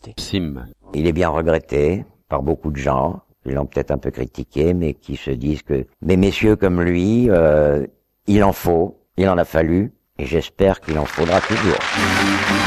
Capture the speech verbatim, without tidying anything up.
rester. Sim. Il est bien regretté par beaucoup de gens, qui l'ont peut-être un peu critiqué, mais qui se disent que des messieurs comme lui, euh, il en faut, il en a fallu, et j'espère qu'il en faudra toujours.